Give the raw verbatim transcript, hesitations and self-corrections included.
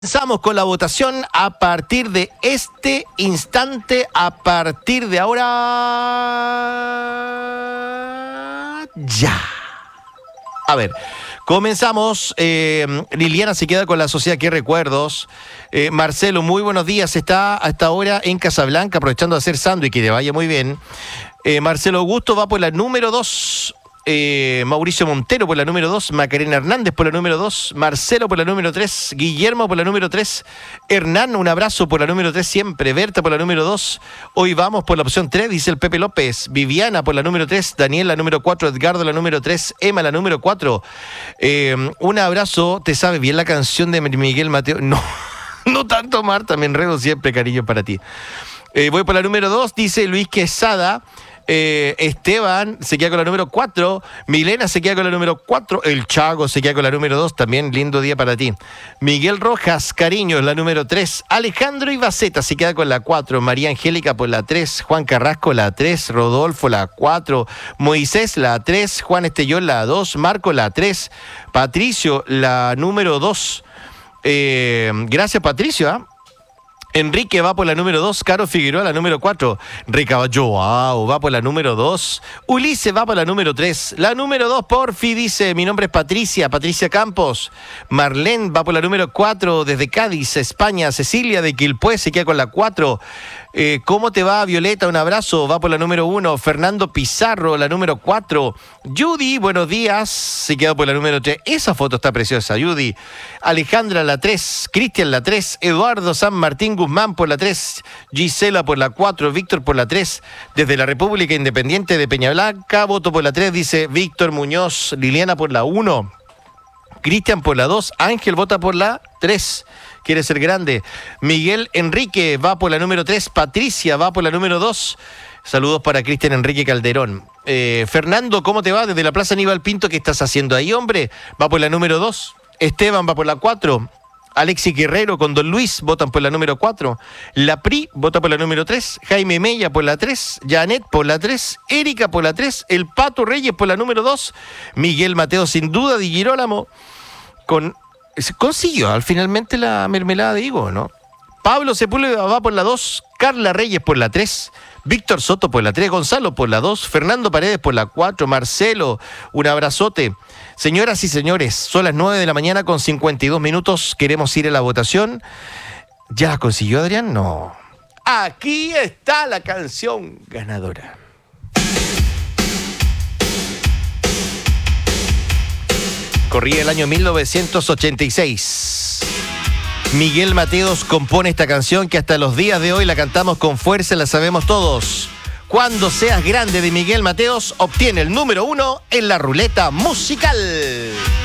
Comenzamos con la votación a partir de este instante, a partir de ahora... Ya. A ver, comenzamos. Eh, Liliana se queda con la sociedad Qué Recuerdos. Eh, Marcelo, muy buenos días. Está hasta ahora en Casablanca aprovechando de hacer sándwich, que le vaya muy bien. Eh, Marcelo Augusto va por la número dos. Eh, Mauricio Montero por la número dos, Macarena Hernández por la número dos, Marcelo por la número tres, Guillermo por la número tres, Hernán, un abrazo por la número tres siempre, Berta por la número dos, hoy vamos por la opción tres, dice el Pepe López, Viviana por la número tres, Daniel la número cuatro, Edgardo la número tres, Emma la número cuatro. Eh, un abrazo, ¿te sabe bien la canción de Miguel Mateo? No, no tanto, Marta, me enredo siempre, cariño para ti. Eh, voy por la número dos, dice Luis Quesada. Eh, Esteban se queda con la número cuatro, Milena se queda con la número cuatro, el Chago se queda con la número dos, también lindo día para ti. Miguel Rojas, cariño, la número tres, Alejandro Ibaceta se queda con la cuatro, María Angélica por la tres, Juan Carrasco la tres, Rodolfo la cuatro, Moisés la tres, Juan Estellón la dos, Marco la tres, Patricio la número dos. Eh, gracias, Patricio, ¿eh? Enrique va por la número dos, Caro Figueroa la número cuatro, Ricaballo wow, va por la número dos, Ulises va por la número tres, la número dos, Porfi dice, mi nombre es Patricia, Patricia Campos, Marlene va por la número cuatro, desde Cádiz, España, Cecilia de Quilpué se queda con la cuatro, eh, ¿cómo te va, Violeta? Un abrazo, va por la número uno, Fernando Pizarro, la número cuatro, Judy, buenos días, se queda por la número tres, esa foto está preciosa, Judy, Alejandra la tres, Cristian la tres, Eduardo San Martín Guzmán por la tres, Gisela por la cuatro, Víctor por la tres, desde la República Independiente de Peñablanca, voto por la tres, dice Víctor Muñoz, Liliana por la uno, Cristian por la dos, Ángel vota por la tres, quiere ser grande, Miguel Enrique va por la número tres, Patricia va por la número dos, saludos para Cristian Enrique Calderón. Eh, Fernando, ¿cómo te va? Desde la Plaza Aníbal Pinto, ¿qué estás haciendo ahí, hombre? Va por la número dos, Esteban va por la cuatro, Alexis Guerrero con Don Luis votan por la número cuatro, La Pri vota por la número tres, Jaime Mella por la tres, Janet por la tres, Erika por la tres, El Pato Reyes por la número dos, Miguel Mateo sin duda Di Girolamo con, consiguió al finalmente la mermelada de higo, ¿no? Pablo Sepúlveda va por la dos, Carla Reyes por la tres, Víctor Soto por la tres, Gonzalo por la dos, Fernando Paredes por la cuatro, Marcelo, un abrazote. Señoras y señores, son las nueve de la mañana con cincuenta y dos minutos, queremos ir a la votación. ¿Ya la consiguió, Adrián? No. Aquí está la canción ganadora. Corría el año mil novecientos ochenta y seis. Miguel Mateos compone esta canción que hasta los días de hoy la cantamos con fuerza, la sabemos todos. Cuando seas grande de Miguel Mateos obtiene el número uno en la ruleta musical.